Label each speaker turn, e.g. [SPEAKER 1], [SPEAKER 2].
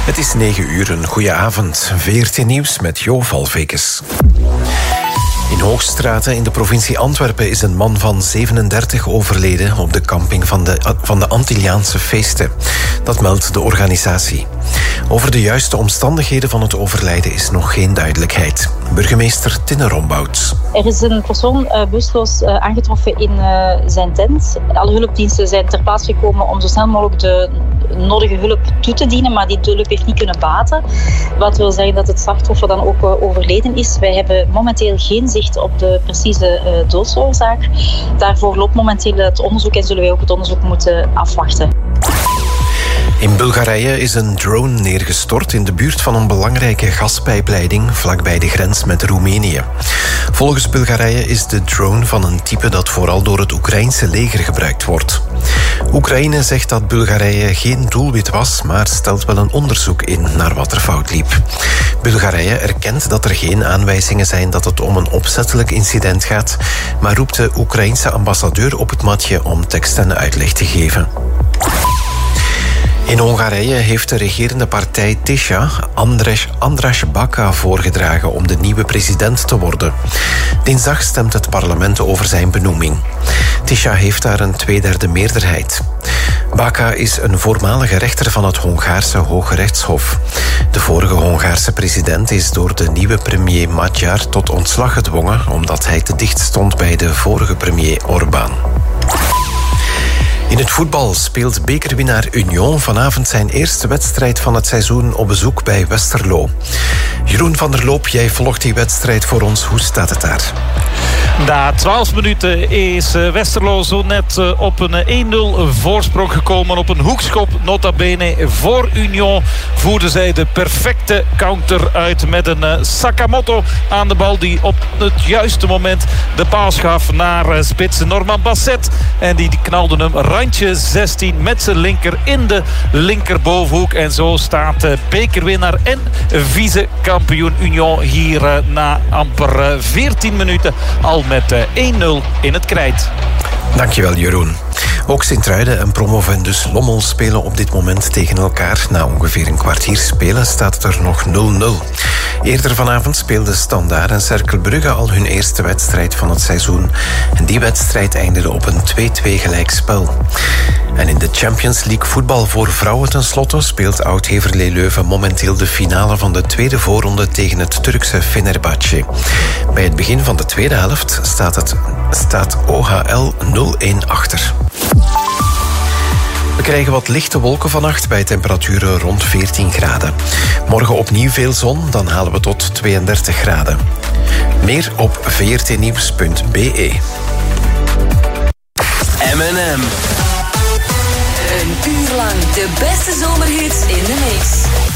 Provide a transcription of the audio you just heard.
[SPEAKER 1] Het is 9:00, een goeie avond. VRT Nieuws met Jo Valvekes. In Hoogstraten in de provincie Antwerpen is een man van 37 overleden op de camping van de Antilliaanse feesten. Dat meldt de organisatie. Over de juiste omstandigheden van het overlijden is nog geen duidelijkheid. Burgemeester Tinne Rombouts.
[SPEAKER 2] Er is een persoon bewusteloos aangetroffen in zijn tent. Alle hulpdiensten zijn ter plaatse gekomen om zo snel mogelijk de nodige hulp toe te dienen, maar die hulp heeft niet kunnen baten. Wat wil zeggen dat het slachtoffer dan ook overleden is. Wij hebben momenteel geen zicht op de precieze doodsoorzaak. Daarvoor loopt momenteel het onderzoek en zullen wij ook het onderzoek moeten afwachten.
[SPEAKER 1] In Bulgarije is een drone neergestort in de buurt van een belangrijke gaspijpleiding vlakbij de grens met Roemenië. Volgens Bulgarije is de drone van een type dat vooral door het Oekraïense leger gebruikt wordt. Oekraïne zegt dat Bulgarije geen doelwit was, maar stelt wel een onderzoek in naar wat er fout liep. Bulgarije erkent dat er geen aanwijzingen zijn dat het om een opzettelijk incident gaat, maar roept de Oekraïense ambassadeur op het matje om tekst en uitleg te geven. In Hongarije heeft de regerende partij Tisza András Baka voorgedragen om de nieuwe president te worden. Dinsdag stemt het parlement over zijn benoeming. Tisza heeft daar een 2/3 meerderheid. Baka is een voormalige rechter van het Hongaarse Hooggerechtshof. De vorige Hongaarse president is door de nieuwe premier Magyar tot ontslag gedwongen omdat hij te dicht stond bij de vorige premier Orbán. In het voetbal speelt bekerwinnaar Union vanavond zijn eerste wedstrijd van het seizoen op bezoek bij Westerlo. Jeroen van der Loop, jij volgt die wedstrijd voor ons. Hoe staat het daar?
[SPEAKER 3] Na 12 minuten is Westerlo zo net op een 1-0 voorsprong gekomen. Op een hoekschop, nota bene, voor Union voerden zij de perfecte counter uit met een Sakamoto aan de bal die op het juiste moment de paas gaf naar spits Norman Basset. En die knalde hem randje 16 met zijn linker in de linkerbovenhoek. En zo staat bekerwinnaar en vice-kampioen Union hier na amper 14 minuten al met 1-0 in het krijt.
[SPEAKER 1] Dankjewel, Jeroen. Ook Sint-Truiden en Promovendus Lommel spelen op dit moment tegen elkaar. Na ongeveer een kwartier spelen staat het er nog 0-0. Eerder vanavond speelden Standaard en Cercle Brugge al hun eerste wedstrijd van het seizoen. En die wedstrijd eindigde op een 2-2 gelijkspel. En in de Champions League voetbal voor vrouwen tenslotte speelt Oud-Heverlee Leuven momenteel de finale van de tweede voorronde tegen het Turkse Fenerbahçe. Bij het begin van de tweede helft staat OHL 0-1 achter. We krijgen wat lichte wolken vannacht bij temperaturen rond 14 graden. Morgen opnieuw veel zon, dan halen we tot 32 graden. Meer op vrtnieuws.be.
[SPEAKER 4] M&M.
[SPEAKER 5] Een uur lang de beste zomerhits in de mix.